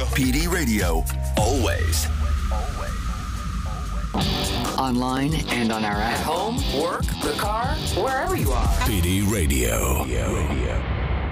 PD Radio, always. Online and on our app. At home, work, the car, wherever you are. PD Radio.